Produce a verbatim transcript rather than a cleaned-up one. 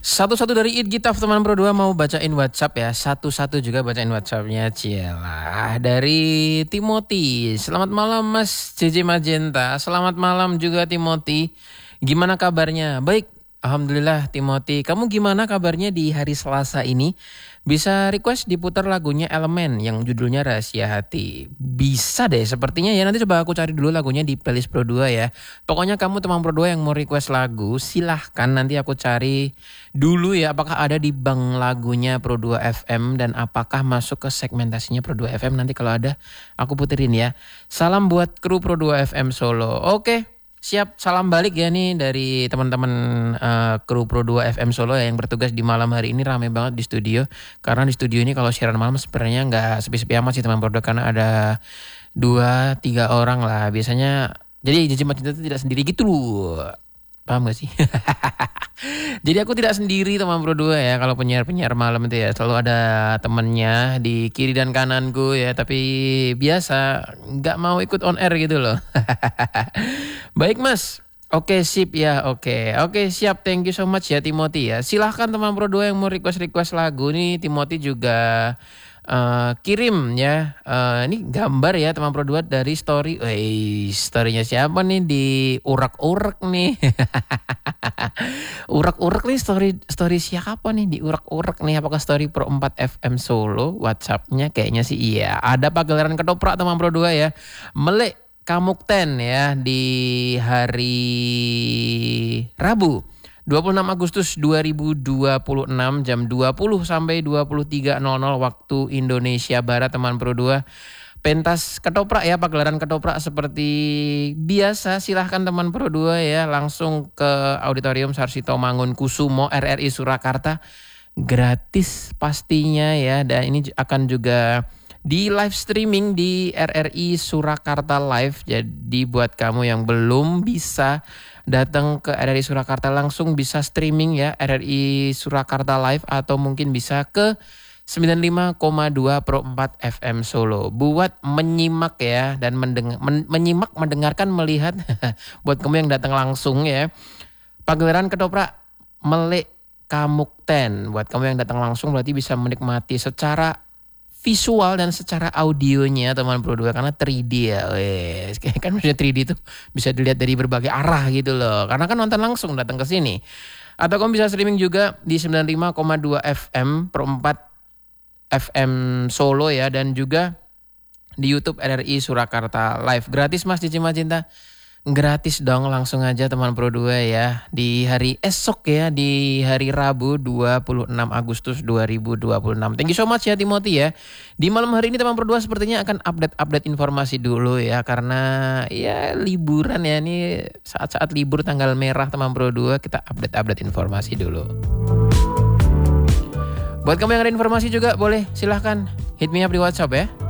Satu-satu dari It Gitaf teman Pro dua mau bacain WhatsApp ya. Satu-satu juga bacain WhatsAppnya. Cielah. Dari Timothy. Selamat malam Mas J J Magenta. Selamat malam juga Timothy. Gimana kabarnya? Baik. Alhamdulillah Timothy. Kamu gimana kabarnya di hari Selasa ini? Bisa request diputar lagunya Elemen yang judulnya Rahasia Hati. Bisa deh sepertinya ya. Nanti coba aku cari dulu lagunya di playlist Pro dua ya. Pokoknya kamu teman Pro dua yang mau request lagu, silahkan nanti aku cari dulu ya. Apakah ada di bank lagunya Pro dua F M dan apakah masuk ke segmentasinya Pro dua F M. Nanti kalau ada aku puterin ya. Salam buat kru Pro dua F M Solo. Oke. Siap, salam balik ya nih dari teman-teman uh, kru Pro dua F M Solo ya, yang bertugas di malam hari ini. Rame banget di studio. Karena di studio ini kalau siaran malam sebenarnya nggak sepi-sepi amat sih teman Pro dua, karena ada dua tiga orang lah biasanya. Jadi J J Magenta itu tidak sendiri gitu loh. Paham gak sih? Jadi aku tidak sendiri teman Pro dua ya. Kalau penyiar-penyiar malam itu ya selalu ada temennya di kiri dan kananku ya. Tapi biasa gak mau ikut on air gitu loh. Baik Mas. Oke sip ya, oke. Oke siap, thank you so much ya Timothy ya. Silahkan teman Pro dua yang mau request-request lagu nih. Timothy juga uh, kirim ya. uh, Ini gambar ya teman Pro dua dari story. Wey, storynya siapa nih? Di urak-urak nih. Urak-urak nih, story story siapa nih? Di urak-urak nih. Apakah story Pro empat F M Solo WhatsAppnya? Kayaknya sih iya. Ada pagelaran ketoprak teman Pro dua ya. Melek Kamukten ya di hari Rabu dua puluh enam Agustus dua ribu dua puluh enam jam dua puluh sampai dua puluh tiga nol nol waktu Indonesia Barat teman Pro dua. Pentas ketoprak ya, pagelaran ketoprak seperti biasa. Silahkan teman Pro dua ya langsung ke Auditorium Sarsito Mangunkusumo R R I Surakarta. Gratis pastinya ya, dan ini akan juga di live streaming di R R I Surakarta Live. Jadi buat kamu yang belum bisa datang ke R R I Surakarta langsung bisa streaming ya R R I Surakarta Live, atau mungkin bisa ke sembilan puluh lima koma dua Pro empat F M Solo buat menyimak ya dan mendengar, men, menyimak, mendengarkan, melihat buat kamu yang datang langsung ya. Pagelaran ketoprak Melek Kamukten. Buat kamu yang datang langsung berarti bisa menikmati secara visual dan secara audionya teman Pro dua, karena tiga D ya. Wes, kan maksudnya tiga D itu bisa dilihat dari berbagai arah gitu loh. Karena kan nonton langsung datang ke sini. Atau kamu bisa streaming juga di sembilan puluh lima koma dua F M Pro empat F M Solo ya, dan juga di YouTube R R I Surakarta Live. Gratis Mas J J Magenta. Gratis dong, langsung aja teman Pro dua ya. Di hari esok ya, di hari Rabu dua puluh enam Agustus dua ribu dua puluh enam. Thank you so much ya Timothy ya. Di malam hari ini teman Pro dua sepertinya akan update-update informasi dulu ya, karena ya liburan ya, ini saat-saat libur tanggal merah teman Pro dua, kita update-update informasi dulu. Buat kamu yang ada informasi juga boleh silahkan hit me up di WhatsApp ya.